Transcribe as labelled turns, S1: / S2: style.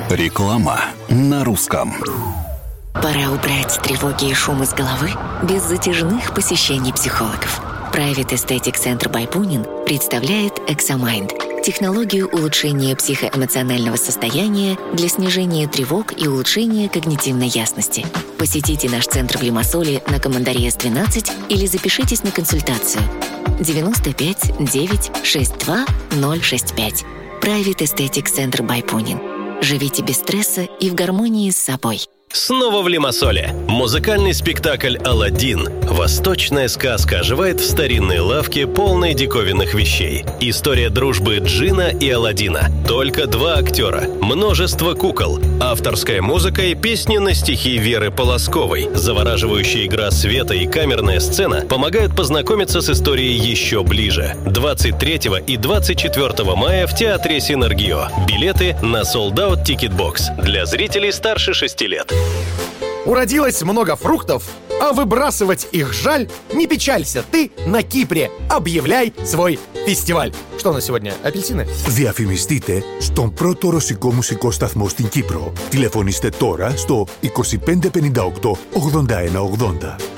S1: Реклама на русском.
S2: Пора убрать тревоги и шум из головы без затяжных посещений психологов. Private Aesthetic Center by Punin представляет Examind – технологию улучшения психоэмоционального состояния для снижения тревог и улучшения когнитивной ясности. Посетите наш центр в Лимассоле на Командария 12 или запишитесь на консультацию. 95 9 62 065. Private Aesthetic Center by Punin. Живите без стресса и в гармонии с собой.
S3: Снова в Лимассоле. Музыкальный спектакль «Аладдин». Восточная сказка оживает в старинной лавке, полной диковинных вещей. История дружбы Джина и Аладдина. Только 2 актера. Множество кукол. Авторская музыка и песни на стихи Веры Полосковой. Завораживающая игра света и камерная сцена помогают познакомиться с историей еще ближе. 23 и 24 мая в Театре Синергио. Билеты на Sold Out Ticket Box. Для зрителей старше 6 лет.
S4: Уродилось много фруктов, а выбрасывать их жаль. Не печалься, ты на Кипре. Объявляй свой фестиваль. Что на сегодня? Апельсины?
S5: Διαφημιστείτε στον πρώτο ρωσικό μουσικό σταθμό στην Κύπρο. Τηλεφωνήστε τώρα στο 2558 8180.